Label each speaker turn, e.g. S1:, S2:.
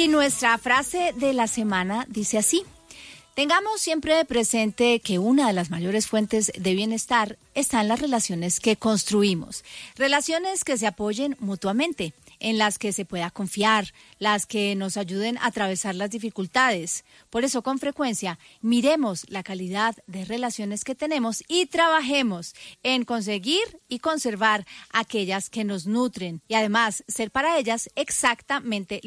S1: Y nuestra frase de la semana dice así: tengamos siempre presente que una de las mayores fuentes de bienestar está en las relaciones que construimos, relaciones que se apoyen mutuamente, en las que se pueda confiar, las que nos ayuden a atravesar las dificultades. Por eso, con frecuencia, miremos la calidad de relaciones que tenemos y trabajemos en conseguir y conservar aquellas que nos nutren y además ser para ellas exactamente